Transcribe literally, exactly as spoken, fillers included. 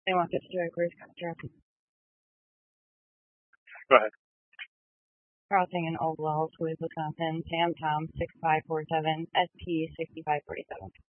They want this to Grace Contract. Go ahead. Crossing in Old Wells, Wisconsin, Sam Tom, six five four seven, S P six five four seven.